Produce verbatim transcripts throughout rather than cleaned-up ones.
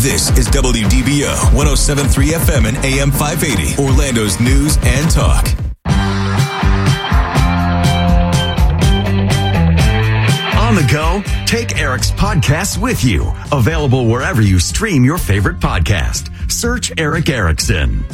This is W D B O one oh seven point three F M and A M five eighty, Orlando's news and talk. On the go, take Eric's podcast with you. Available wherever you stream your favorite podcast. Search Eric Erickson.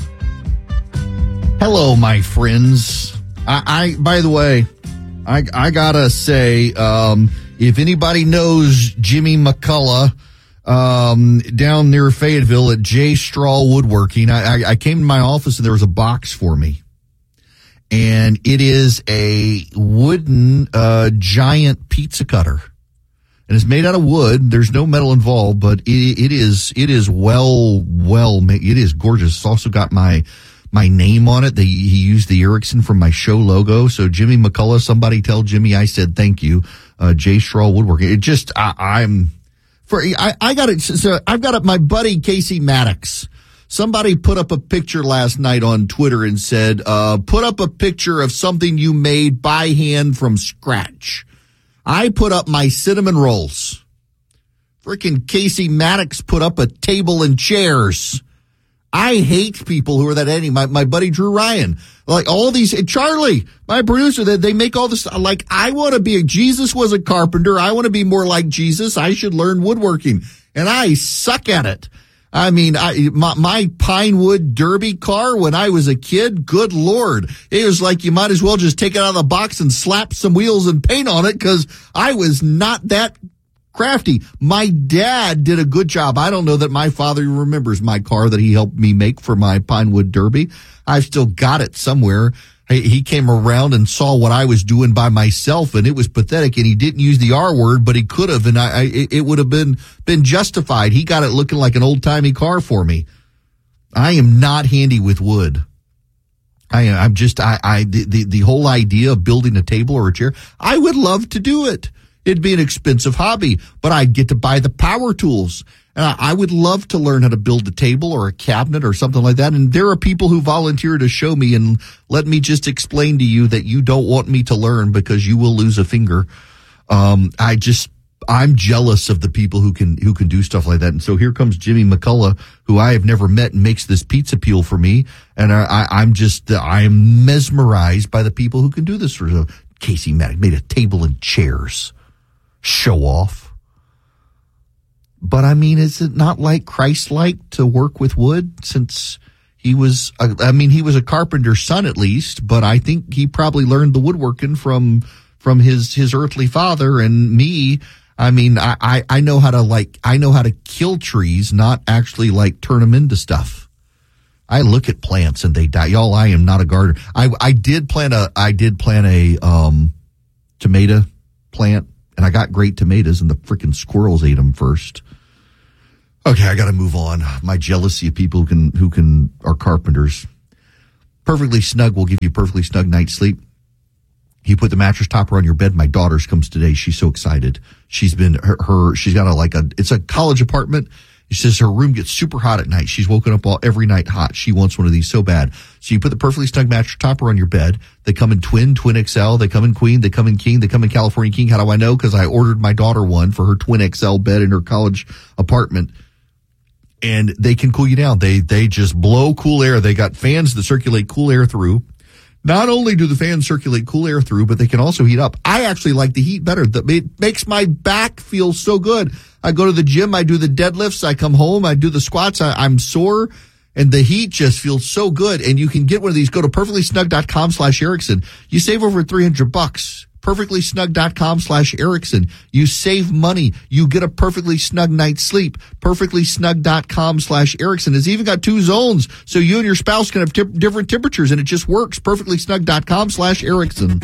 Hello, my friends. I, I by the way, I, I gotta say, um, if anybody knows Jimmy McCullough, um, down near Fayetteville at J Straw Woodworking, I, I, I came to my office and there was a box for me. And it is a wooden, uh, giant pizza cutter. And it's made out of wood. There's no metal involved, but it, it is, it is well, well made. It is gorgeous. It's also got my, my name on it. They, he used the Erickson from my show logo. So Jimmy McCullough, somebody tell Jimmy I said thank you. Uh, J Straw Woodworking. It just, I, I'm, for, I, I got it. So I've got it. My buddy Casey Maddox. Somebody put up a picture last night on Twitter and said, uh, put up a picture of something you made by hand from scratch. I put up my cinnamon rolls. Freaking Casey Maddox put up a table and chairs. I hate people who are that any. My, my buddy Drew Ryan, like all these, Charlie, my producer, they, they make all this, like, I want to be a, Jesus was a carpenter. I want to be more like Jesus. I should learn woodworking. And I suck at it. I mean, I, my, my Pinewood Derby car when I was a kid, good Lord. It was like you might as well just take it out of the box and slap some wheels and paint on it because I was not that crafty. My dad did a good job. I don't know that my father remembers my car that he helped me make for my Pinewood Derby. I've still got it somewhere. He came around and saw what I was doing by myself, and it was pathetic. And he didn't use the R word, but he could have, and I, I it would have been been justified. He got it looking like an old timey car for me. I am not handy with wood. I, I'm just, I, I, the, the the whole idea of building a table or a chair, I would love to do it. It'd be an expensive hobby, but I'd get to buy the power tools. And I would love to learn how to build a table or a cabinet or something like that. And there are people who volunteer to show me, and let me just explain to you that you don't want me to learn because you will lose a finger. Um, I just, I'm jealous of the people who can, who can do stuff like that. And so here comes Jimmy McCullough, who I have never met, and makes this pizza peel for me. And I, I, I'm just, I am mesmerized by the people who can do this. For Casey Maddox made a table and chairs. Show off. But I mean, is it not like Christ-like to work with wood since he was, a, I mean, he was a carpenter's son at least, but I think he probably learned the woodworking from, from his, his earthly father and me. I mean, I, I, I know how to like, I know how to kill trees, not actually like turn them into stuff. I look at plants and they die. Y'all, I am not a gardener. I, I did plant a, I did plant a, um, tomato plant. And I got great tomatoes, and the freaking squirrels ate them first. Okay, I got to move on. My jealousy of people who can who can are carpenters. Perfectly Snug will give you perfectly snug night's sleep. You put the mattress topper on your bed. My daughter's comes today. She's so excited. She's been her, her she's got a like a it's a college apartment. She says her room gets super hot at night. She's woken up all every night hot. She wants one of these so bad. So you put the perfectly snug mattress topper on your bed. They come in twin, twin X L. They come in queen. They come in king. They come in California king. How do I know? Because I ordered my daughter one for her twin X L bed in her college apartment. And they can cool you down. They they just blow cool air. They got fans that circulate cool air through. Not only do the fans circulate cool air through, but they can also heat up. I actually like the heat better. It makes my back feel so good. I go to the gym, I do the deadlifts, I come home, I do the squats, I, I'm sore, and the heat just feels so good. And you can get one of these. Go to perfectlysnug.com slash Erickson. You save over three hundred bucks. perfectlysnug.com slash Erickson. You save money. You get a perfectly snug night's sleep. perfectlysnug.com slash Erickson. It's even got two zones, so you and your spouse can have t- different temperatures, and it just works. perfectlysnug.com slash Erickson.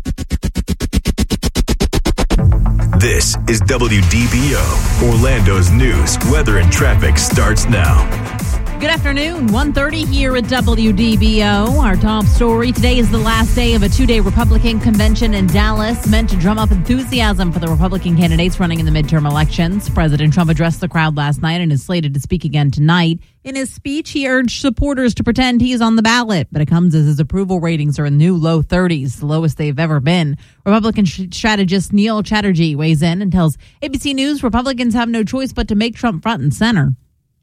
This is W D B O, Orlando's news, weather, and traffic starts now. Good afternoon, one thirty here at W D B O. Our top story today is the last day of a two-day Republican convention in Dallas, meant to drum up enthusiasm for the Republican candidates running in the midterm elections. President Trump addressed the crowd last night and is slated to speak again tonight. In his speech, he urged supporters to pretend he is on the ballot, but it comes as his approval ratings are in new low thirties, the lowest they've ever been. Republican strategist Neil Chatterjee weighs in and tells A B C News Republicans have no choice but to make Trump front and center.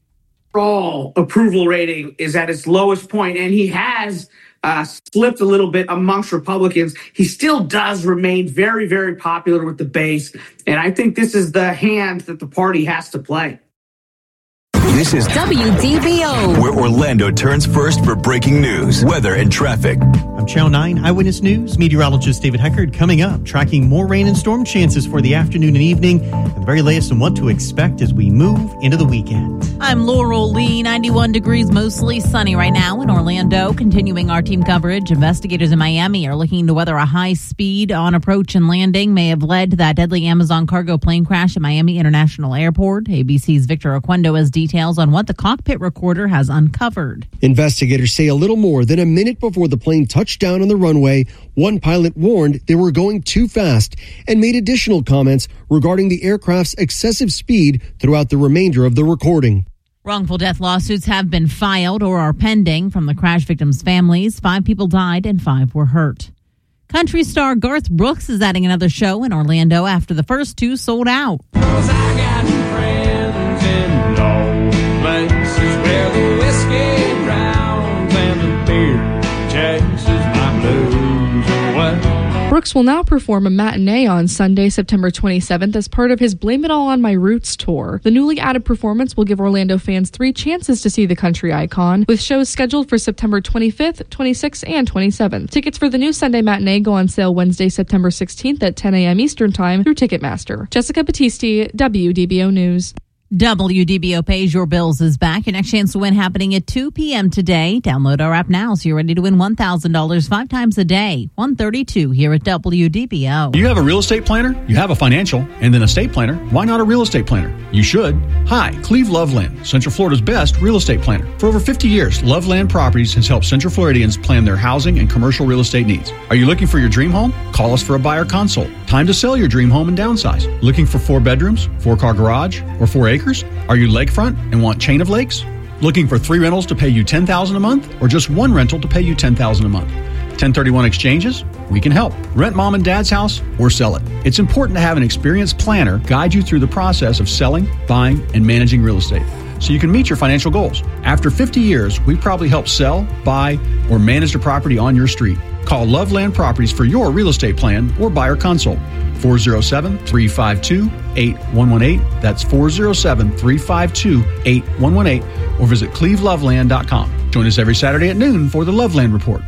overall approval rating is at its lowest point, and he has uh, slipped a little bit amongst Republicans. He still does remain very, very popular with the base, and I think this is the hand that the party has to play. This is W D B O, where Orlando turns first for breaking news, weather, and traffic. I'm Channel nine Eyewitness News meteorologist David Heckard. Coming up, tracking more rain and storm chances for the afternoon and evening, and the very latest on what to expect as we move into the weekend. I'm Laurel Lee. ninety-one degrees, mostly sunny right now in Orlando. Continuing our team coverage, investigators in Miami are looking into whether a high speed on approach and landing may have led to that deadly Amazon cargo plane crash at Miami International Airport. A B C's Victor Oquendo has details on what the cockpit recorder has uncovered. Investigators say a little more than a minute before the plane touched down on the runway, one pilot warned they were going too fast and made additional comments regarding the aircraft's excessive speed throughout the remainder of the recording. Wrongful death lawsuits have been filed or are pending from the crash victims' families. Five people died and five were hurt. Country star Garth Brooks is adding another show in Orlando after the first two sold out. Brooks will now perform a matinee on Sunday, September twenty-seventh as part of his Blame It All on My Roots tour. The newly added performance will give Orlando fans three chances to see the country icon, with shows scheduled for September twenty-fifth, twenty-sixth, and twenty-seventh. Tickets for the new Sunday matinee go on sale Wednesday, September sixteenth at ten a.m. Eastern Time through Ticketmaster. Jessica Battisti, W D B O News. W D B O Pays Your Bills is back. Your next chance to win happening at two p.m. today. Download our app now so you're ready to win one thousand dollars five times a day. one thirty-two here at W D B O. You have a real estate planner? You have a financial and then a estate planner. Why not a real estate planner? You should. Hi, Cleve Loveland, Central Florida's best real estate planner. For over fifty years, Loveland Properties has helped Central Floridians plan their housing and commercial real estate needs. Are you looking for your dream home? Call us for a buyer consult. Time to sell your dream home and downsize. Looking for four bedrooms, four-car garage, or four acres? Are you lakefront and want chain of lakes? Looking for three rentals to pay you ten thousand dollars a month or just one rental to pay you ten thousand dollars a month? ten thirty-one exchanges? We can help. Rent mom and dad's house or sell it. It's important to have an experienced planner guide you through the process of selling, buying, and managing real estate so you can meet your financial goals. After fifty years, we've probably helped sell, buy, or manage the property on your street. Call Loveland Properties for your real estate plan or buyer consult. four oh seven, three five two, eight one one eight. That's four oh seven, three five two, eight one one eight. Or visit cleve loveland dot com. Join us every Saturday at noon for the Loveland Report.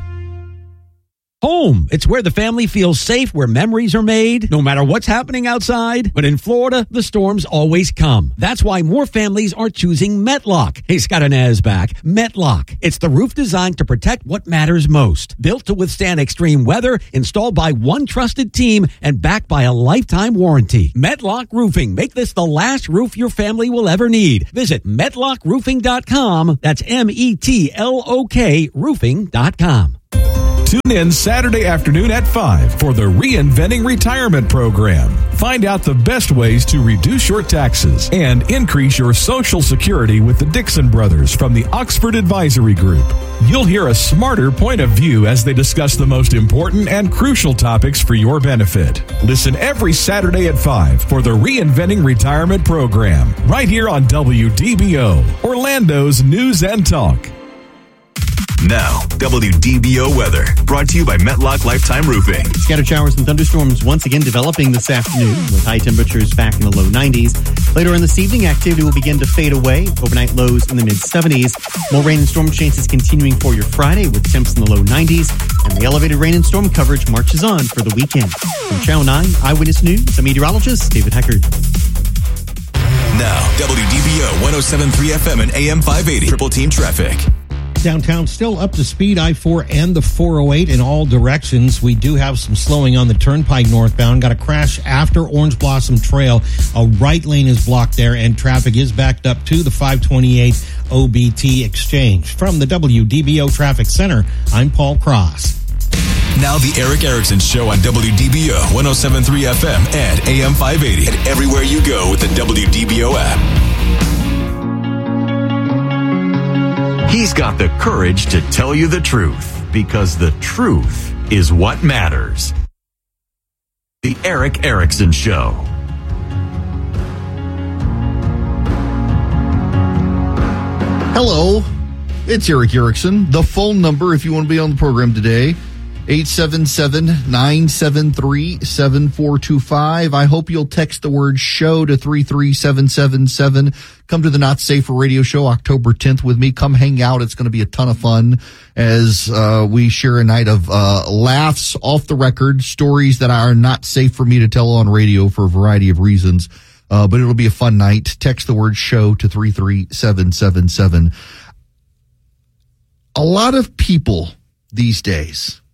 Home. It's where the family feels safe, where memories are made, no matter what's happening outside. But in Florida, the storms always come. That's why more families are choosing Metlock. Hey, Scott and Az back. Metlock. It's the roof designed to protect what matters most. Built to withstand extreme weather, installed by one trusted team, and backed by a lifetime warranty. Metlock Roofing. Make this the last roof your family will ever need. Visit metlock roofing dot com. That's M E T L O K roofing dot com. Tune in Saturday afternoon at five for the Reinventing Retirement Program. Find out the best ways to reduce your taxes and increase your Social Security with the Dixon Brothers from the Oxford Advisory Group. You'll hear a smarter point of view as they discuss the most important and crucial topics for your benefit. Listen every Saturday at five for the Reinventing Retirement Program, right here on W D B O, Orlando's News and Talk. Now, W D B O weather, brought to you by Metlock Lifetime Roofing. Scattered showers and thunderstorms once again developing this afternoon with high temperatures back in the low nineties. Later in this evening, activity will begin to fade away. Overnight lows in the mid-seventies. More rain and storm chances continuing for your Friday with temps in the low nineties. And the elevated rain and storm coverage marches on for the weekend. From Channel nine Eyewitness News, I'm meteorologist David Heckard. Now, W D B O one oh seven point three F M and A M five eighty. Triple Team Traffic. Downtown still up to speed, I four and the four oh eight in all directions. We do have some slowing on the Turnpike northbound. Got a crash after Orange Blossom Trail. A right lane is blocked there, and traffic is backed up to the five twenty-eight O B T exchange. From the W D B O Traffic Center, I'm Paul Cross. Now the Eric Erickson Show on W D B O one oh seven point three F M and A M five eighty. And everywhere you go with the W D B O app. He's got the courage to tell you the truth, because the truth is what matters. The Eric Erickson Show. Hello, it's Eric Erickson. The phone number, if you want to be on the program today, eight seven seven, nine seven three, seven four two five. I hope you'll text the word show to three three seven seven seven. Come to the Not Safer Radio Show October tenth with me. Come hang out. It's going to be a ton of fun as uh, we share a night of uh, laughs off the record, stories that are not safe for me to tell on radio for a variety of reasons. Uh, but it'll be a fun night. Text the word show to three three seven seven seven. A lot of people these days,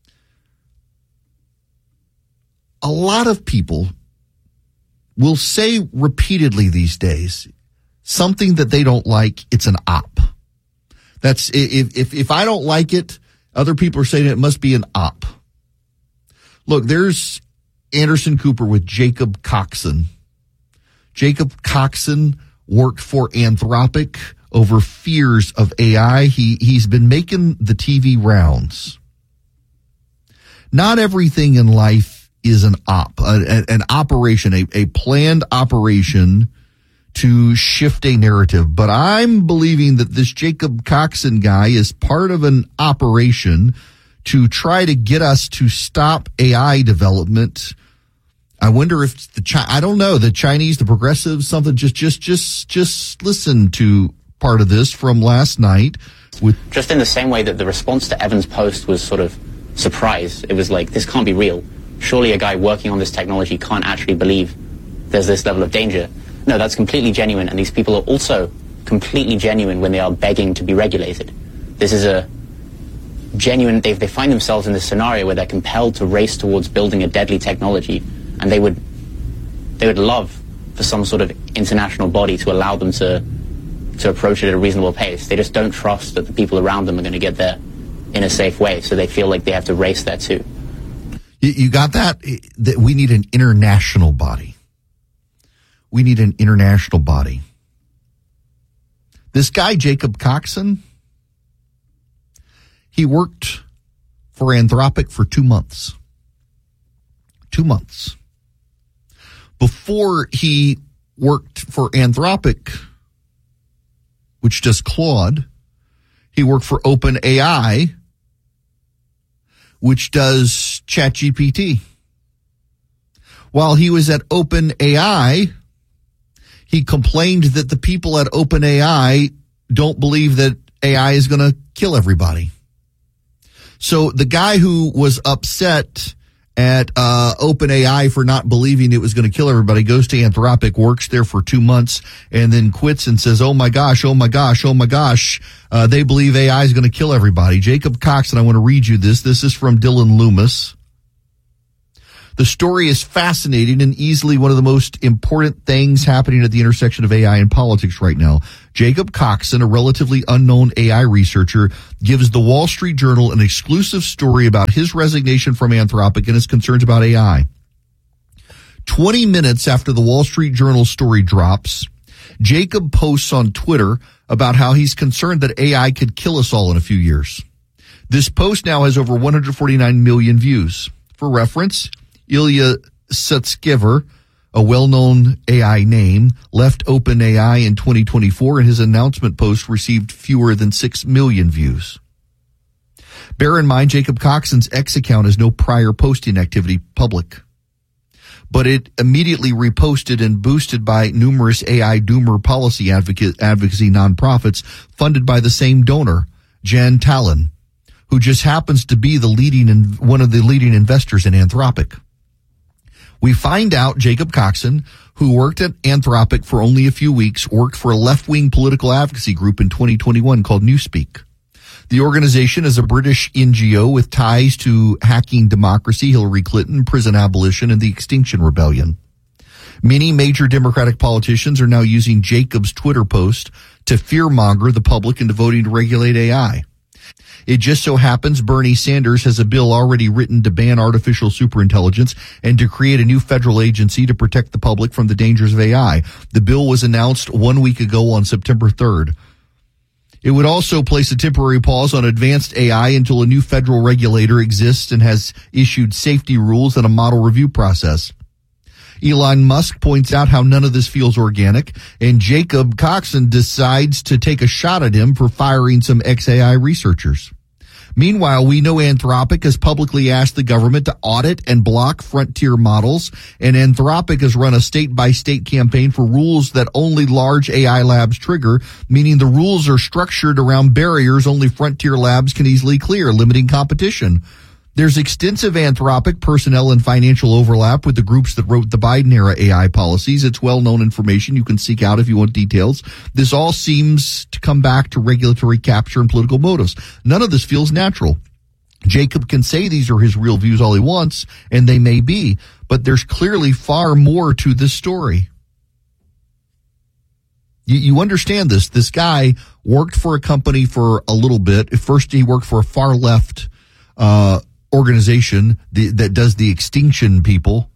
a lot of people will say repeatedly these days something that they don't like. It's an op. That's if, if, if I don't like it, other people are saying it must be an op. Look, there's Anderson Cooper with Jacob Coxon. Jacob Coxon worked for Anthropic over fears of A I. He, he's been making the T V rounds. Not everything in life is an op, a, an operation, a, a planned operation to shift a narrative. But I'm believing that this Jacob Coxon guy is part of an operation to try to get us to stop A I development. I wonder if the Chi- I don't know, the Chinese, the progressives, something. Just, just, just, just listen to part of this from last night. With just in the same way that the response to Evan's post was sort of surprise. It was like, this can't be real. Surely a guy working on this technology can't actually believe there's this level of danger. No, that's completely genuine, and these people are also completely genuine when they are begging to be regulated. This is a genuine. They they find themselves in this scenario where they're compelled to race towards building a deadly technology. And they would, they would love for some sort of international body to allow them to, to approach it at a reasonable pace. They just don't trust that the people around them are going to get there in a safe way. So they feel like they have to race there too. You, you got that? That we need an international body. We need an international body. This guy, Jacob Coxon, he worked for Anthropic for two months. Two months. Before he worked for Anthropic, which does Claude, he worked for OpenAI, which does ChatGPT. While he was at OpenAI, he complained that the people at OpenAI don't believe that A I is going to kill everybody. So the guy who was upset at uh OpenAI for not believing it was going to kill everybody goes to Anthropic, works there for two months, and then quits and says, oh my gosh, oh my gosh, oh my gosh, uh they believe A I is going to kill everybody. Jacob Coxon, I want to read you this. This is from Dylan Loomis. The story is fascinating and easily one of the most important things happening at the intersection of A I and politics right now. Jacob Coxon, a relatively unknown A I researcher, gives the Wall Street Journal an exclusive story about his resignation from Anthropic and his concerns about A I. twenty minutes after the Wall Street Journal story drops, Jacob posts on Twitter about how he's concerned that A I could kill us all in a few years. This post now has over one hundred forty-nine million views. For reference, Ilya Sutskever, a well-known A I name, left OpenAI in twenty twenty-four, and his announcement post received fewer than six million views. Bear in mind, Jacob Coxon's X account has no prior posting activity public, but it immediately reposted and boosted by numerous A I doomer policy advocate, advocacy nonprofits funded by the same donor, Jan Tallon, who just happens to be the leading in, one of the leading investors in Anthropic. We find out Jacob Coxon, who worked at Anthropic for only a few weeks, worked for a left-wing political advocacy group in twenty twenty-one called Newspeak. The organization is a British N G O with ties to hacking democracy, Hillary Clinton, prison abolition, and the Extinction Rebellion. Many major Democratic politicians are now using Jacob's Twitter post to fearmonger the public into voting to regulate A I. It just so happens Bernie Sanders has a bill already written to ban artificial superintelligence and to create a new federal agency to protect the public from the dangers of A I. The bill was announced one week ago on September third. It would also place a temporary pause on advanced A I until a new federal regulator exists and has issued safety rules and a model review process. Elon Musk points out how none of this feels organic, and Jacob Coxon decides to take a shot at him for firing some X A I researchers. Meanwhile, we know Anthropic has publicly asked the government to audit and block frontier models, and Anthropic has run a state-by-state campaign for rules that only large A I labs trigger, meaning the rules are structured around barriers only frontier labs can easily clear, limiting competition. There's extensive Anthropic personnel and financial overlap with the groups that wrote the Biden-era A I policies. It's well-known information you can seek out if you want details. This all seems to come back to regulatory capture and political motives. None of this feels natural. Jacob can say these are his real views all he wants, and they may be, but there's clearly far more to this story. You, you understand this. This guy worked for a company for a little bit. At first, he worked for a far-left uh organization the, that does the extinction people.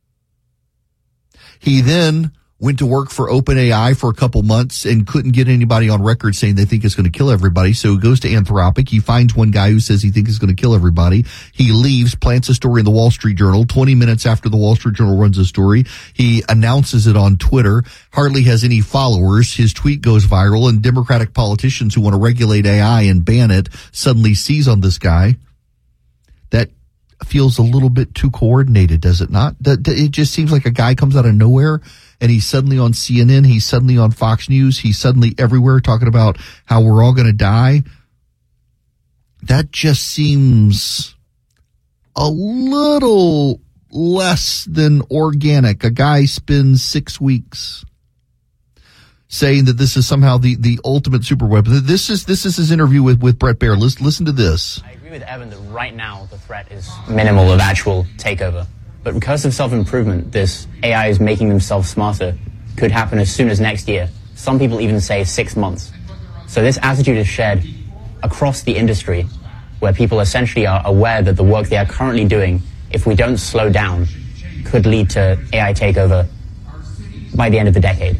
He then went to work for OpenAI for a couple months and couldn't get anybody on record saying they think it's going to kill everybody. So he goes to Anthropic. He finds one guy who says he thinks it's going to kill everybody. He leaves, plants a story in the Wall Street Journal. twenty minutes after the Wall Street Journal runs a story, he announces it on Twitter. Hardly has any followers. His tweet goes viral, and Democratic politicians who want to regulate A I and ban it suddenly seize on this guy. That feels a little bit too coordinated, does it not? It just seems like a guy comes out of nowhere and he's suddenly on C N N, he's suddenly on Fox News, he's suddenly everywhere talking about how we're all going to die. That just seems a little less than organic. A guy spends six weeks saying that this is somehow the, the ultimate super weapon. This is this is his interview with, with Bret Baier. Listen, listen to this. I agree with Evan that right now the threat is minimal of actual takeover. But because of self-improvement, this A I is making themselves smarter could happen as soon as next year. Some people even say six months. So this attitude is shared across the industry, where people essentially are aware that the work they are currently doing, if we don't slow down, could lead to A I takeover by the end of the decade.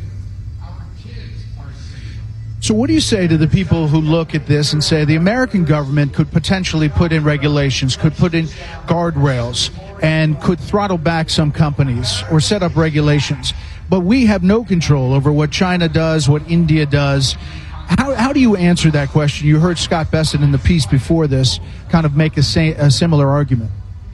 So what do you say to the people who look at this and say the American government could potentially put in regulations, could put in guardrails, and could throttle back some companies or set up regulations, but we have no control over what China does, what India does? How, how do you answer that question? You heard Scott Bessent in the piece before this kind of make a, sa- a similar argument.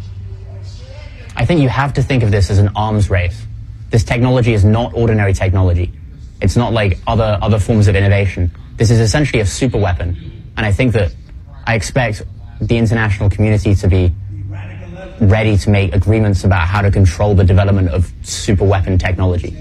I think you have to think of this as an arms race. This technology is not ordinary technology. It's not like other other forms of innovation. This is essentially a super weapon. And I think that I expect the international community to be ready to make agreements about how to control the development of super weapon technology.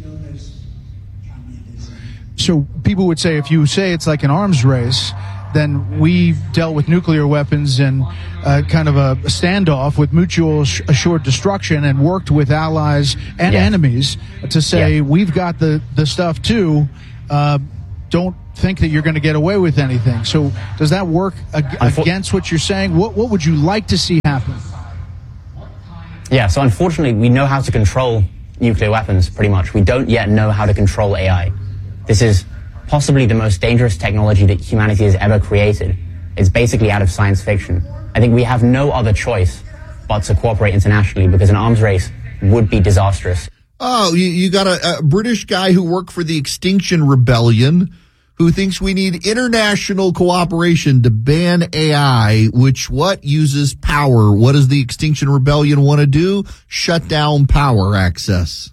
So people would say if you say it's like an arms race, then we dealt with nuclear weapons and uh, kind of a standoff with mutual assured destruction and worked with allies and yeah. enemies to say yeah. we've got the, the stuff too. Uh, don't think that you're going to get away with anything. So does that work ag- Unfor- against what you're saying? What, what would you like to see happen? Yeah, so unfortunately, we know how to control nuclear weapons pretty much. We don't yet know how to control A I. This is possibly the most dangerous technology that humanity has ever created. It's basically out of science fiction. I think we have no other choice but to cooperate internationally because an arms race would be disastrous. Oh, you, you got a, a British guy who worked for the Extinction Rebellion who thinks we need international cooperation to ban A I, which what uses power? What does the Extinction Rebellion want to do? Shut down power access.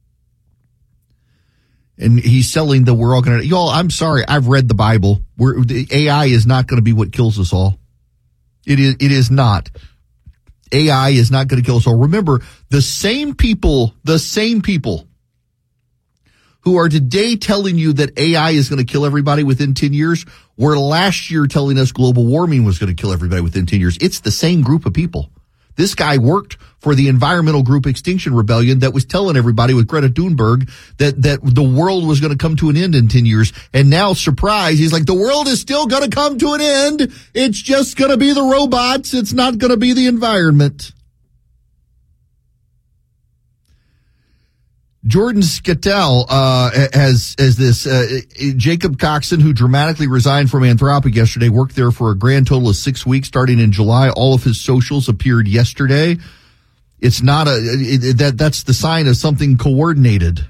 And he's selling the we're all going to, y'all, I'm sorry, I've read the Bible. We're, the A I is not going to be what kills us all. It is, it is not. A I is not going to kill us all. Remember, the same people, the same people who are today telling you that A I is going to kill everybody within ten years were last year telling us global warming was going to kill everybody within ten years. It's the same group of people. This guy worked for the environmental group Extinction Rebellion that was telling everybody with Greta Thunberg that, that the world was going to come to an end in ten years. And now, surprise, he's like, the world is still going to come to an end. It's just going to be the robots. It's not going to be the environment. Jordan Skattel uh, has as this uh, Jacob Coxon, who dramatically resigned from Anthropic yesterday, worked there for a grand total of six weeks starting in July. All of his socials appeared yesterday. It's not a it, it, that that's the sign of something coordinated.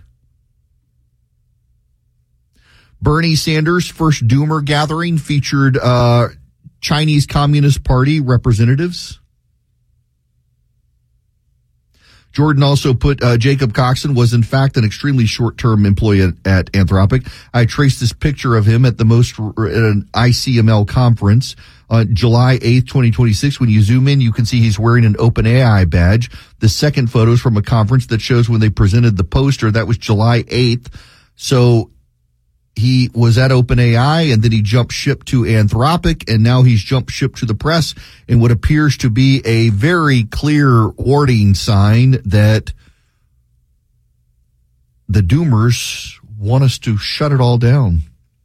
Bernie Sanders' first Doomer gathering featured uh, Chinese Communist Party representatives. Jordan also put uh, Jacob Coxon was in fact an extremely short-term employee at, at Anthropic. I traced this picture of him at the most at an I C M L conference on July eighth, twenty twenty-six. When you zoom in, you can see he's wearing an OpenAI badge. The second photo is from a conference that shows when they presented the poster. That was July eighth. So he was at OpenAI, and then he jumped ship to Anthropic, and now he's jumped ship to the press in what appears to be a very clear warning sign that the doomers want us to shut it all down.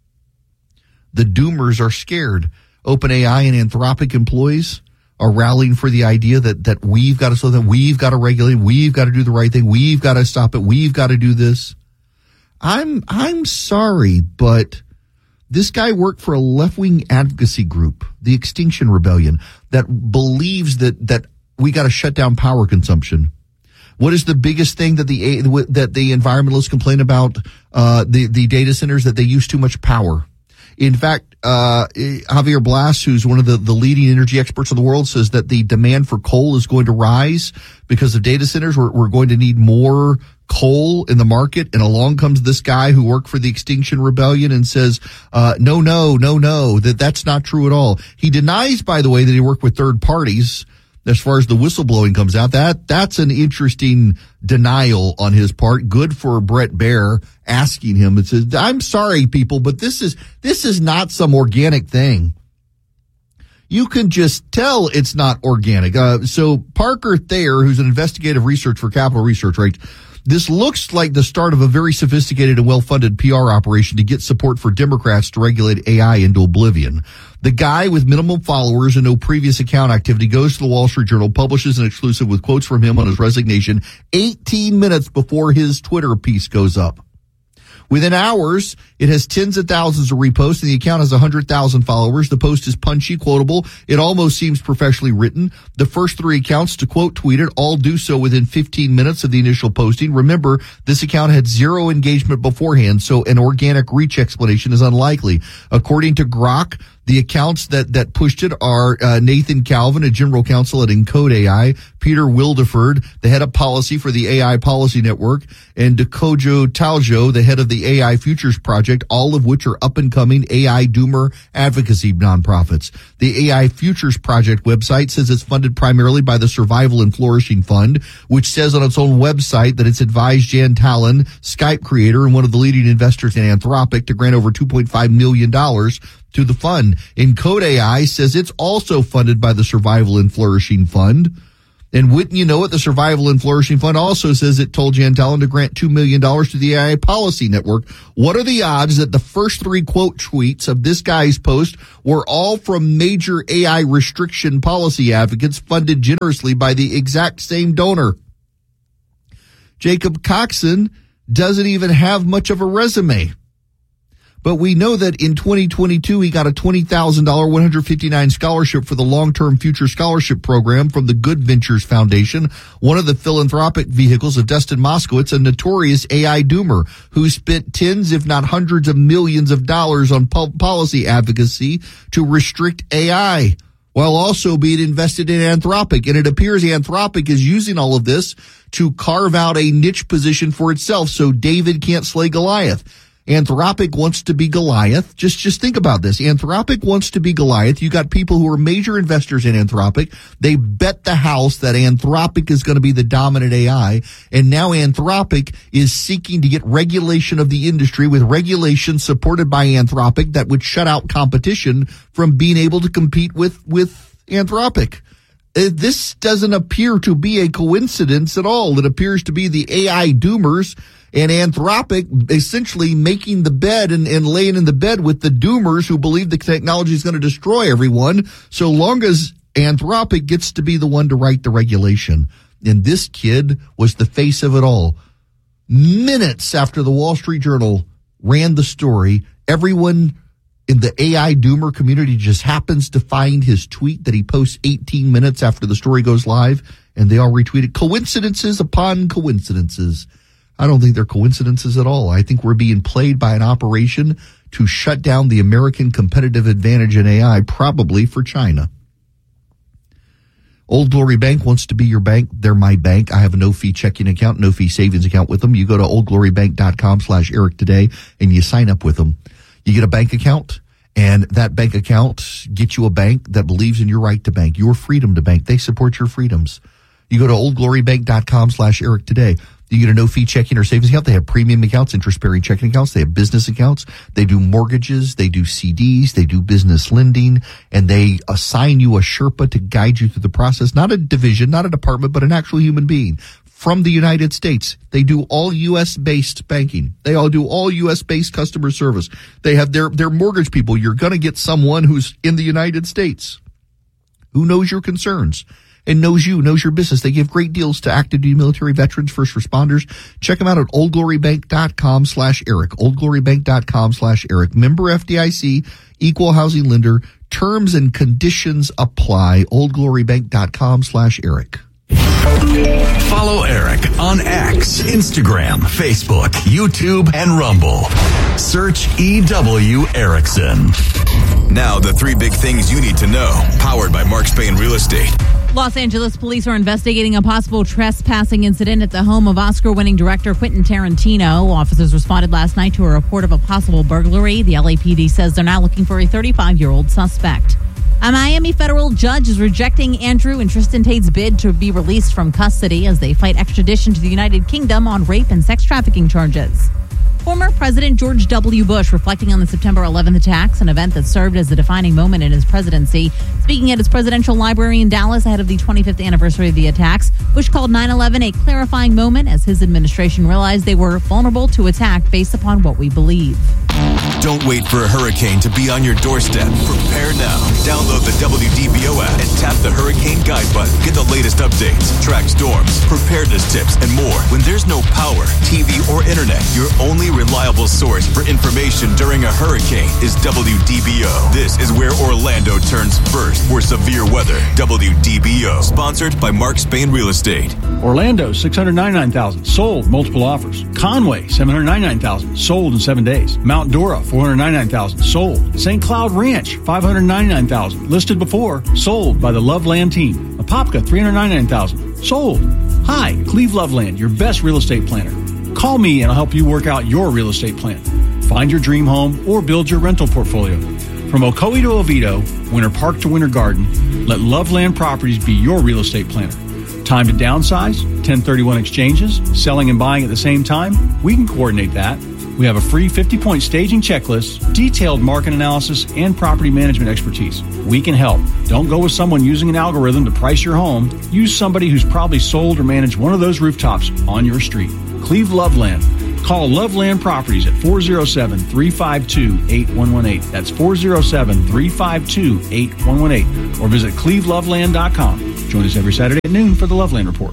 The doomers are scared. OpenAI and Anthropic employees are rallying for the idea that, that we've got to slow down, we've got to regulate, we've got to do the right thing, we've got to stop it, we've got to do this. I'm I'm sorry, but this guy worked for a left-wing advocacy group, the Extinction Rebellion, that believes that that we got to shut down power consumption. What is the biggest thing that the that the environmentalists complain about? Uh, the the data centers, that they use too much power. In fact, uh, Javier Blas, who's one of the, the leading energy experts in the world, says that the demand for coal is going to rise because of data centers. We're, we're going to need more coal in the market. And along comes this guy who worked for the Extinction Rebellion and says, uh, no, no, no, no, that that's not true at all. He denies, by the way, that he worked with third parties. As far as the whistleblowing comes out, that that's an interesting denial on his part. Good for Brett Baer asking him. It says, I'm sorry, people, but this is this is not some organic thing. You can just tell it's not organic. Uh, so Parker Thayer, who's an investigative research for Capital Research, right? This looks like the start of a very sophisticated and well-funded P R operation to get support for Democrats to regulate A I into oblivion. The guy with minimum followers and no previous account activity goes to the Wall Street Journal, publishes an exclusive with quotes from him on his resignation eighteen minutes before his Twitter piece goes up. Within hours, it has tens of thousands of reposts, and the account has one hundred thousand followers. The post is punchy, quotable. It almost seems professionally written. The first three accounts to quote tweet it all do so within fifteen minutes of the initial posting. Remember, this account had zero engagement beforehand, so an organic reach explanation is unlikely. According to Grok, the accounts that, that pushed it are uh, Nathan Calvin, a general counsel at Encode A I, Peter Wildeford, the head of policy for the A I Policy Network, and Dekojo Taljo, the head of the A I Futures Project, all of which are up-and-coming A I doomer advocacy nonprofits. The A I Futures Project website says it's funded primarily by the Survival and Flourishing Fund, which says on its own website that it's advised Jan Tallon, Skype creator and one of the leading investors in Anthropic, to grant over two point five million dollars to the fund. Encode A I says it's also funded by the Survival and Flourishing Fund. And wouldn't you know it, the Survival and Flourishing Fund also says it told Jan Tallon to grant two million dollars to the A I Policy Network. What are the odds that the first three quote tweets of this guy's post were all from major A I restriction policy advocates funded generously by the exact same donor? Jacob Coxon doesn't even have much of a resume. But we know that in twenty twenty-two, he got a twenty thousand dollars, one hundred fifty-nine dollars scholarship for the Long-Term Future Scholarship Program from the Good Ventures Foundation, one of the philanthropic vehicles of Dustin Moskowitz, a notorious A I doomer who spent tens, if not hundreds of millions of dollars on po- policy advocacy to restrict A I, while also being invested in Anthropic. And it appears Anthropic is using all of this to carve out a niche position for itself so David can't slay Goliath. Anthropic wants to be Goliath. Just, just think about this. Anthropic wants to be Goliath. You got people who are major investors in Anthropic. They bet the house that Anthropic is going to be the dominant A I. And now Anthropic is seeking to get regulation of the industry with regulations supported by Anthropic that would shut out competition from being able to compete with, with Anthropic. This doesn't appear to be a coincidence at all. It appears to be the A I doomers and Anthropic essentially making the bed and, and laying in the bed with the doomers who believe the technology is going to destroy everyone, so long as Anthropic gets to be the one to write the regulation. And this kid was the face of it all. Minutes after the Wall Street Journal ran the story, everyone in the A I doomer community just happens to find his tweet that he posts eighteen minutes after the story goes live, and they all retweet it. Coincidences upon coincidences. I don't think they're coincidences at all. I think we're being played by an operation to shut down the American competitive advantage in A I, probably for China. Old Glory Bank wants to be your bank. They're my bank. I have a no-fee checking account, no-fee savings account with them. You go to oldglorybank.com slash Eric today, and you sign up with them. You get a bank account, and that bank account gets you a bank that believes in your right to bank, your freedom to bank. They support your freedoms. You go to oldglorybank.com slash Eric today. You get a no-fee checking or savings account. They have premium accounts, interest-bearing checking accounts. They have business accounts. They do mortgages. They do C Ds. They do business lending. And they assign you a Sherpa to guide you through the process. Not a division, not a department, but an actual human being from the United States. They do all U S-based banking. They all do all U S-based customer service. They have their, their mortgage people. You're going to get someone who's in the United States who knows your concerns and knows you, knows your business. They give great deals to active duty military veterans, first responders. Check them out at oldglorybank.com slash Eric. oldglorybank.com slash Eric. Member F D I C, equal housing lender. Terms and conditions apply. oldglorybank.com slash Eric. Follow Eric on X, Instagram, Facebook, YouTube, and Rumble. Search E W Erickson. Now the three big things you need to know. Powered by Mark Spain Real Estate. Los Angeles police are investigating a possible trespassing incident at the home of Oscar-winning director Quentin Tarantino. Officers responded last night to a report of a possible burglary. The L A P D says they're now looking for a thirty-five-year-old suspect. A Miami federal judge is rejecting Andrew and Tristan Tate's bid to be released from custody as they fight extradition to the United Kingdom on rape and sex trafficking charges. Former President George W. Bush reflecting on the September eleventh attacks, an event that served as a defining moment in his presidency. Speaking at his presidential library in Dallas ahead of the twenty-fifth anniversary of the attacks, Bush called nine eleven a clarifying moment as his administration realized they were vulnerable to attack based upon what we believe. Don't wait for a hurricane to be on your doorstep. Prepare now. Download the W D B O app and tap the Hurricane Guide button. Get the latest updates, track storms, preparedness tips, and more. When there's no power, T V, or internet, your only reliable source for information during a hurricane is W D B O. This is where Orlando turns first for severe weather. W D B O. Sponsored by Mark Spain Real Estate. Orlando, six hundred ninety-nine thousand dollars. Sold. Multiple offers. Conway, seven hundred ninety-nine thousand dollars. Sold in seven days. Mount Dora, four hundred ninety-nine thousand dollars. Sold. Saint Cloud Ranch, five hundred ninety-nine thousand dollars. Listed before. Sold by the Loveland team. Apopka, three hundred ninety-nine thousand dollars. Sold. Hi, Cleve Loveland, your best real estate planner. Call me and I'll help you work out your real estate plan. Find your dream home or build your rental portfolio. From Ocoee to Oviedo, Winter Park to Winter Garden, let Loveland Properties be your real estate planner. Time to downsize, ten thirty-one exchanges, selling and buying at the same time? We can coordinate that. We have a free fifty-point staging checklist, detailed market analysis, and property management expertise. We can help. Don't go with someone using an algorithm to price your home. Use somebody who's probably sold or managed one of those rooftops on your street. Cleve Loveland. Call Loveland Properties at four oh seven, three five two, eight one one eight. That's four oh seven, three five two, eight one one eight. Or visit cleve loveland dot com. Join us every Saturday at noon for the Loveland Report.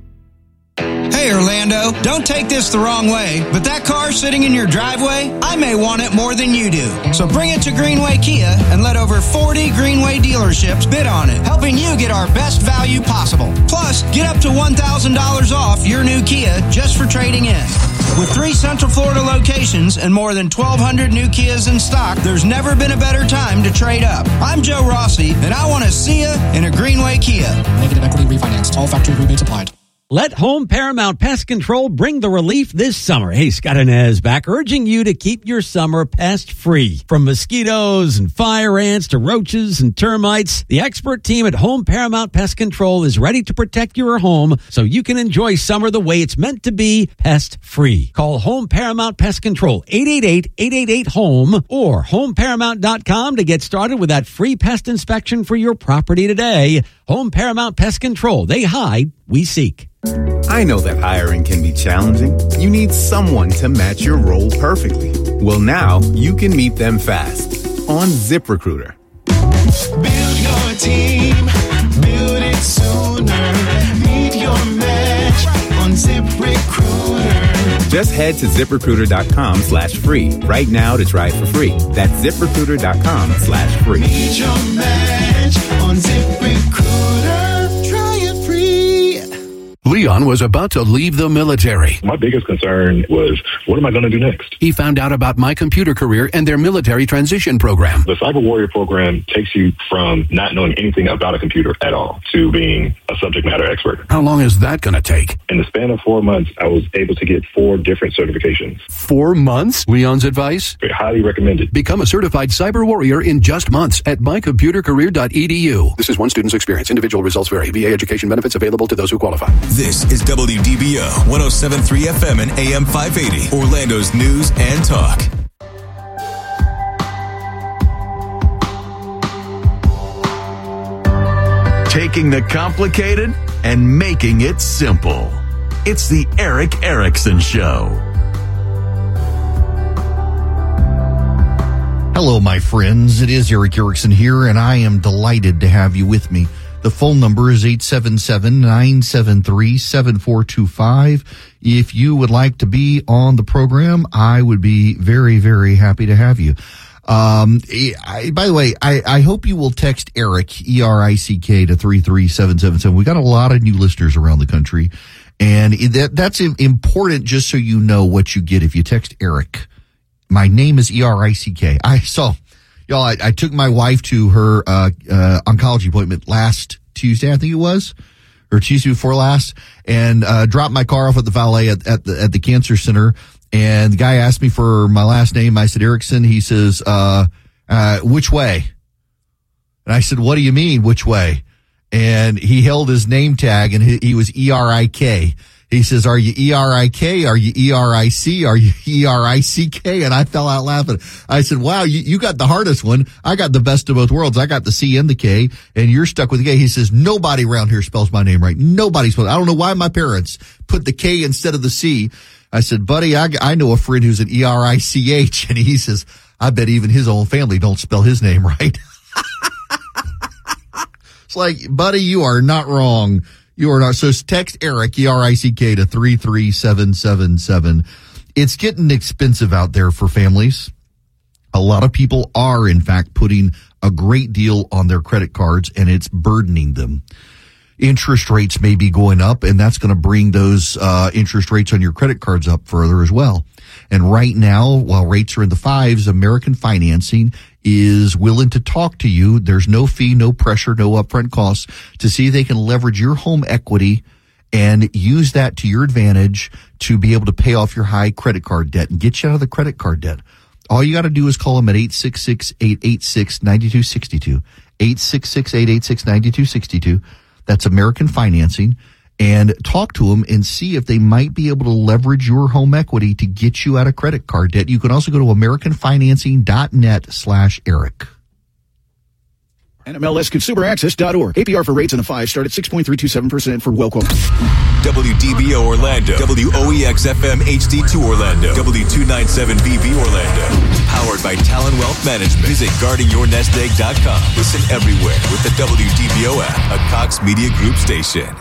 Hey, Orlando, don't take this the wrong way, but that car sitting in your driveway, I may want it more than you do. So bring it to Greenway Kia and let over forty Greenway dealerships bid on it, helping you get our best value possible. Plus, get up to one thousand dollars off your new Kia just for trading in. With three Central Florida locations and more than twelve hundred new Kias in stock, there's never been a better time to trade up. I'm Joe Rossi, and I want to see you in a Greenway Kia. Negative equity refinanced. All factory rebates applied. Let Home Paramount Pest Control bring the relief this summer. Hey, Scott Inez back, urging you to keep your summer pest-free. From mosquitoes and fire ants to roaches and termites, the expert team at Home Paramount Pest Control is ready to protect your home so you can enjoy summer the way it's meant to be, pest-free. Call Home Paramount Pest Control, eight eight eight, eight eight eight, HOME or home paramount dot com to get started with that free pest inspection for your property today. Home Paramount Pest Control. They hide, we seek. I know that hiring can be challenging. You need someone to match your role perfectly. Well, now you can meet them fast on ZipRecruiter. Build your team, build it sooner. Meet your match on ZipRecruiter. Just head to ZipRecruiter.com slash free right now to try it for free. That's ZipRecruiter.com slash free. Need your match on ZipRecruiter. Try it free. Leon was about to leave the military. My biggest concern was, what am I going to do next? He found out about My Computer Career and their military transition program. The Cyber Warrior program takes you from not knowing anything about a computer at all to being a subject matter expert. How long is that going to take? In the span of four months, I was able to get four different certifications. Four months? Leon's advice? Highly recommended. Become a certified cyber warrior in just months at my computer career dot e d u. This is one student's experience. Individual results vary. V A education benefits available to those who qualify. This is W D B O one oh seven point three F M and A M five eighty, Orlando's news and talk. Taking the complicated and making it simple. It's the Erick Erickson Show. Hello, my friends. It is Erick Erickson here, and I am delighted to have you with me. The phone number is eight seven seven, nine seven three, seven four two five. If you would like to be on the program, I would be very, very happy to have you. Um, I, by the way, I, I hope you will text Eric, E R I C K, to three three seven seven seven. We got a lot of new listeners around the country, and that, that's important just so you know what you get if you text Eric. My name is E R I C K. I saw... Y'all, I, I took my wife to her uh, uh oncology appointment last Tuesday, I think it was, or Tuesday before last, and uh dropped my car off at the valet at, at the at the cancer center. And the guy asked me for my last name. I said Erickson. He says, "Uh, uh, which way?" And I said, "What do you mean, which way?" And he held his name tag, and he, he was E R I K. He says, "Are you E R I K? Are you E R I C? Are you E R I C K?" And I fell out laughing. I said, "Wow, you, you got the hardest one. I got the best of both worlds. I got the C and the K, and you're stuck with the K." He says, "Nobody around here spells my name right. Nobody spells. I don't know why my parents put the K instead of the C." I said, "Buddy, I, I know a friend who's an E R I C H." And he says, "I bet even his own family don't spell his name right." It's like, buddy, you are not wrong. You are not. So text Eric, E R I C K, to three three seven seven seven. It's getting expensive out there for families. A lot of people are, in fact, putting a great deal on their credit cards, and it's burdening them. Interest rates may be going up, and that's going to bring those uh interest rates on your credit cards up further as well. And right now, while rates are in the fives, American Financing is willing to talk to you. There's no fee, no pressure, no upfront costs to see if they can leverage your home equity and use that to your advantage to be able to pay off your high credit card debt and get you out of the credit card debt. All you got to do is call them at eight six six, eight eight six, nine two six two, eight six six, eight eight six, nine two six two. That's American Financing. And talk to them and see if they might be able to leverage your home equity to get you out of credit card debt. You can also go to americanfinancing.net slash Eric. N M L S consumer access dot org. A P R for rates in the five start at six point three two seven percent for well quotes. W D B O Orlando. W O E X F M H D two Orlando. W two ninety-seven B B Orlando. Powered by Talon Wealth Management. Visit guarding your nest egg dot com. Listen everywhere with the W D B O app, a Cox Media Group station.